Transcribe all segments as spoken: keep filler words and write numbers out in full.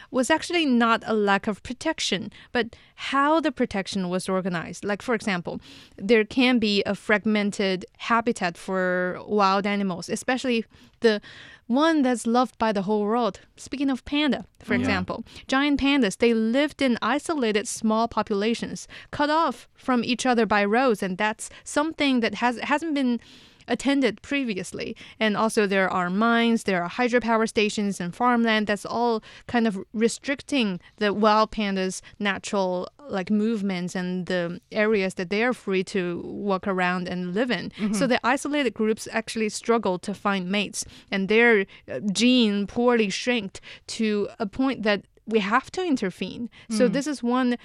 was actually not a lack of protection, but how the protection was organized. Like, for example, there can be a fragmented habitat for wild animals, especially the one that's loved by the whole world. Speaking of panda, for Yeah. example, giant pandas, they lived in isolated small populations, cut off from each other by roads, and that's something that has, hasn't been attended previously. And also there are mines, there are hydropower stations and farmland that's all kind of restricting the wild pandas' natural like movements and the areas that they are free to walk around and live in. Mm-hmm. So the isolated groups actually struggle to find mates, and their uh, gene poorly shrinked to a point that we have to intervene. Mm. So this is one,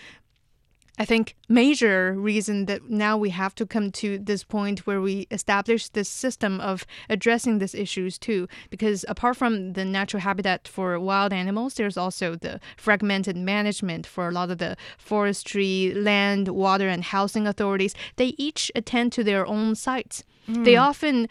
I think, major reason that now we have to come to this point where we establish this system of addressing these issues too. Because apart from the natural habitat for wild animals, there's also the fragmented management for a lot of the forestry, land, water, and housing authorities. They each attend to their own sites. Mm. They often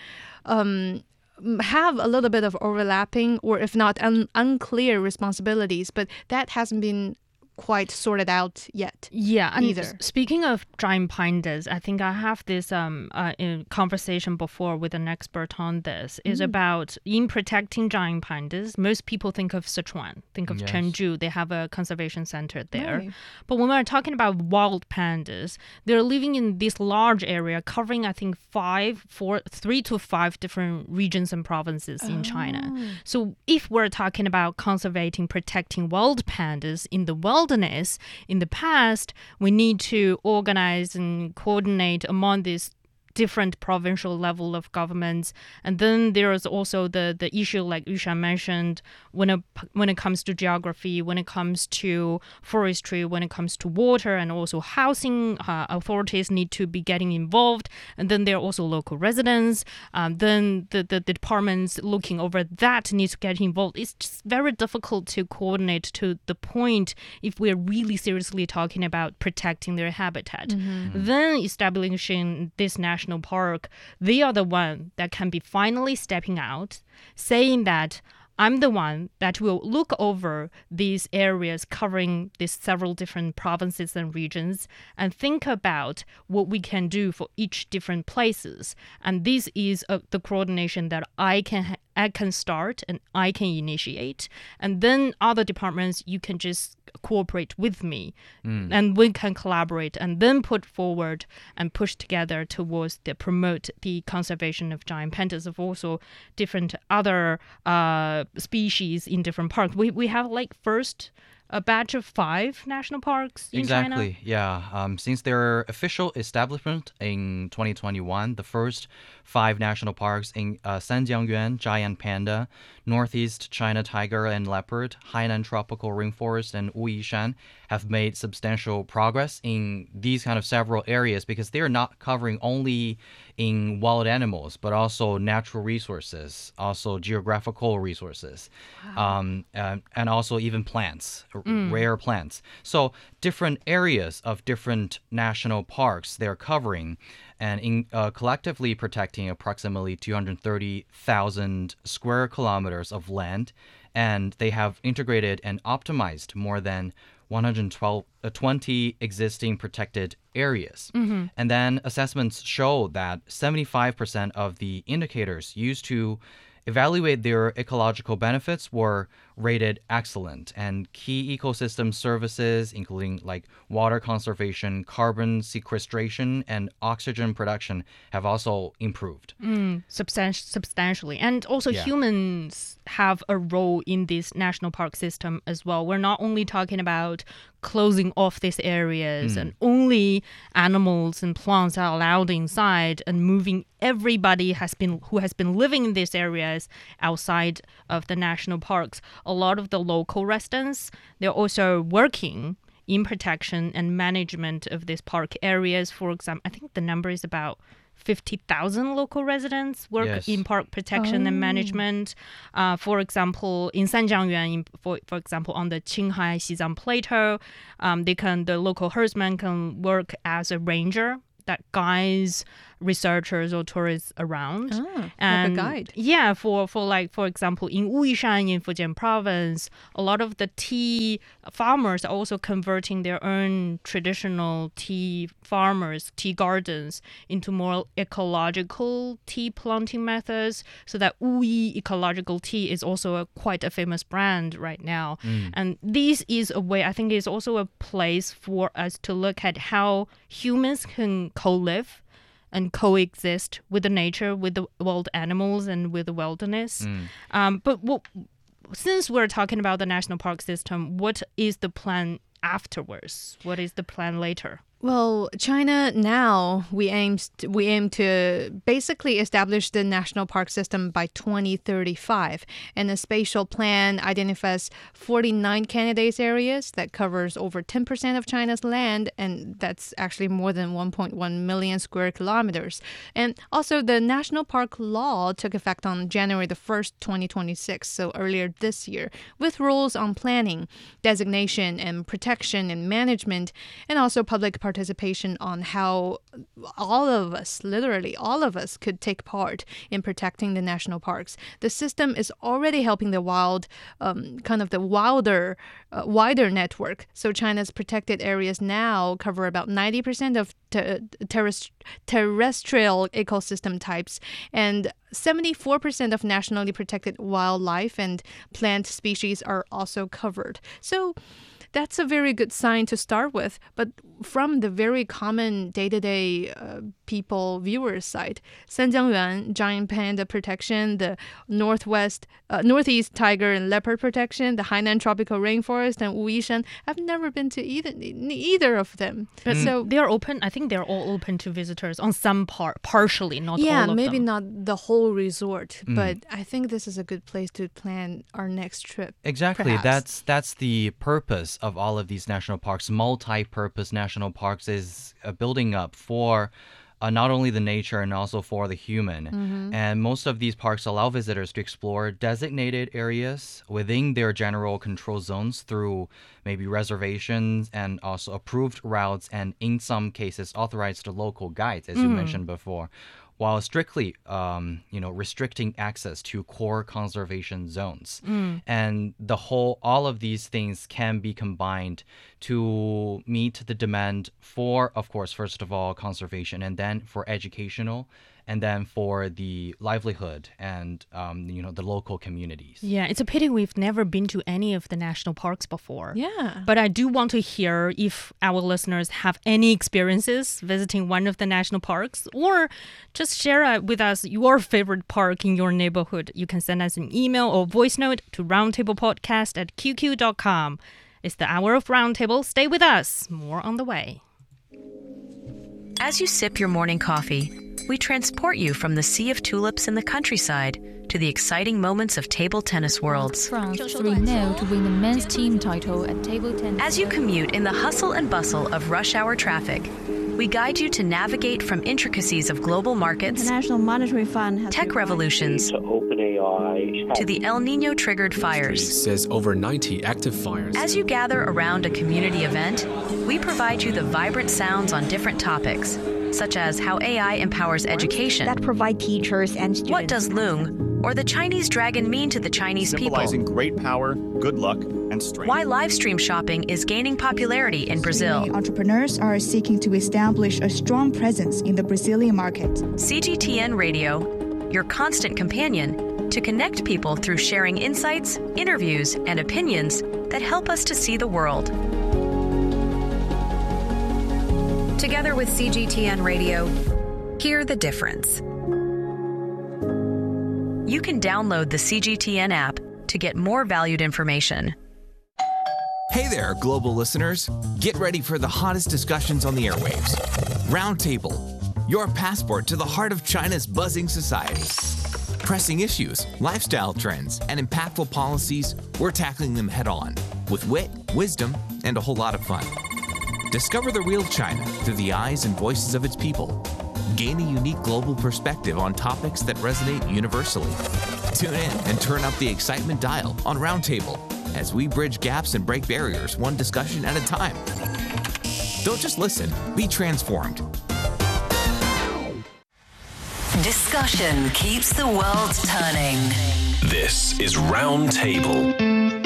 um, have a little bit of overlapping or if not un- unclear responsibilities, but that hasn't been quite sorted out yet. Yeah, and either. Speaking of giant pandas, I think I have this um uh, conversation before with an expert on this. Is mm. about in protecting giant pandas. Most people think of Sichuan, think of yes. Chengdu. They have a conservation center there. Right. But when we're talking about wild pandas, they're living in this large area covering, I think, five, four, three to five different regions and provinces oh. in China. So if we're talking about conserving, protecting wild pandas in the wild in the past, we need to organize and coordinate among these different provincial level of governments. And then there is also the, the issue, like Yushan mentioned, when it, when it comes to geography, when it comes to forestry, when it comes to water, and also housing uh, authorities need to be getting involved. And then there are also local residents. Um, then the, the, the departments looking over that need to get involved. It's just very difficult to coordinate to the point if we're really seriously talking about protecting their habitat. Mm-hmm. Then establishing this national National park, they are the one that can be finally stepping out, saying that I'm the one that will look over these areas covering these several different provinces and regions and think about what we can do for each different places. And this is uh, the coordination that I can ha- I can start and I can initiate. And then other departments, you can just cooperate with me mm. and we can collaborate and then put forward and push together towards the promote the conservation of giant pandas, of also different other uh, species in different parks. We we have like first a batch of five national parks in exactly, China. Exactly, yeah. Um, since their official establishment in twenty twenty-one, the first five national parks in uh, Sanjiangyuan, Giant Panda, Northeast China Tiger and Leopard, Hainan Tropical Rainforest, and Wuyishan have made substantial progress in these kind of several areas because they are not covering only in wild animals, but also natural resources, also geographical resources, wow. um, and, and also even plants, mm. rare plants. So different areas of different national parks they're covering and in, uh, collectively protecting approximately two hundred thirty thousand square kilometers of land. And they have integrated and optimized more than one hundred twelve, uh, twenty existing protected areas. Mm-hmm. And then assessments show that seventy-five percent of the indicators used to evaluate their ecological benefits were rated excellent, and key ecosystem services, including like water conservation, carbon sequestration, and oxygen production, have also improved. Mm, substan- substantially. And also yeah. humans have a role in this national park system as well. We're not only talking about closing off these areas mm. and only animals and plants are allowed inside and moving everybody has been who has been living in these areas outside of the national parks. A lot of the local residents, they're also working in protection and management of these park areas. For example, I think the number is about fifty thousand local residents work yes. in park protection oh. and management. Uh, for example, in Sanjiangyuan, in, for, for example, on the Qinghai Xizang Plateau, um, they can the local herdsman can work as a ranger that guides researchers or tourists around. Ah, and like a guide. Yeah, for, for like, for example, in Wuyishan in Fujian province, a lot of the tea farmers are also converting their own traditional tea farmers, tea gardens into more ecological tea planting methods, so that Wuyi ecological tea is also a, quite a famous brand right now. Mm. And this is a way, I think, is also a place for us to look at how humans can co-live and coexist with the nature, with the wild animals, and with the wilderness. Mm. Um, but what, since we're talking about the national park system, what is the plan afterwards? What is the plan later? Well, China now, we aim, st- we aim to basically establish the national park system by twenty thirty-five. And the spatial plan identifies forty-nine candidates areas that covers over ten percent of China's land, and that's actually more than one point one million square kilometers. And also the national park law took effect on January the first, twenty twenty-six, so earlier this year, with rules on planning, designation, and protection and management, and also public participation. participation on how all of us, literally all of us, could take part in protecting the national parks. The system is already helping the wild, um, kind of the wilder, uh, wider network. So China's protected areas now cover about ninety percent of ter- terrest- terrestrial ecosystem types, and seventy-four percent of nationally protected wildlife and plant species are also covered. So that's a very good sign to start with. But from the very common day-to-day uh, people, viewers' side, Sanjiangyuan, giant panda protection, the northwest, uh, northeast tiger and leopard protection, the Hainan tropical rainforest, and Wuyishan, I've never been to either either of them. But Mm. So they are open. I think they're all open to visitors on some part, partially, not yeah, all of maybe them. not the whole resort, Mm. but I think this is a good place to plan our next trip. Exactly. Perhaps. That's that's the purpose of all of these national parks. Multi-purpose national parks is uh, building up for uh, not only the nature and also for the human. Mm-hmm. And most of these parks allow visitors to explore designated areas within their general control zones through maybe reservations and also approved routes, and in some cases authorized local guides, as you mentioned before, while strictly, um, you know, restricting access to core conservation zones. Mm. And the whole, all of these things can be combined to meet the demand for, of course, first of all, conservation, and then for educational, and then for the livelihood and, um, you know, the local communities. Yeah, it's a pity we've never been to any of the national parks before. Yeah. But I do want to hear if our listeners have any experiences visiting one of the national parks, or just share uh, with us your favorite park in your neighborhood. You can send us an email or voice note to roundtablepodcast at q q dot com. It's the hour of Roundtable. Stay with us. More on the way. As you sip your morning coffee, we transport you from the sea of tulips in the countryside to the exciting moments of table tennis worlds. France three nil to win the men's team title at table tennis. As you commute in the hustle and bustle of rush hour traffic, we guide you to navigate from intricacies of global markets, International Monetary Fund has tech revolutions, to OpenAI, to the El Nino-triggered fires. Says over ninety active fires. As you gather around a community event, we provide you the vibrant sounds on different topics, such as how A I empowers education, that provide teachers and students. what does Loong or the Chinese dragon mean to the Chinese people, symbolizing great power, good luck, and strength. why live stream shopping is gaining popularity in Brazil. Entrepreneurs are seeking to establish a strong presence in the Brazilian market. C G T N Radio, your constant companion to connect people through sharing insights, interviews, and opinions that help us to see the world. Together with C G T N Radio, hear the difference. You can download the C G T N app to get more valued information. Hey there, global listeners. Get ready for the hottest discussions on the airwaves. Roundtable, your passport to the heart of China's buzzing society. Pressing issues, lifestyle trends, and impactful policies, we're tackling them head on with wit, wisdom, and a whole lot of fun. Discover the real China through the eyes and voices of its people. Gain a unique global perspective on topics that resonate universally. Tune in and turn up the excitement dial on Roundtable as we bridge gaps and break barriers one discussion at a time. Don't just listen, be transformed. Discussion keeps the world turning. This is Round Table.